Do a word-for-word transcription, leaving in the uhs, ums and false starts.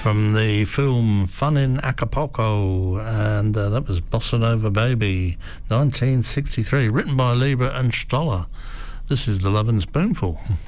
from the film Fun in Acapulco, and uh, that was Bossa Nova Baby, nineteen sixty-three, written by Leiber and Stoller. This is The Lovin' Spoonful.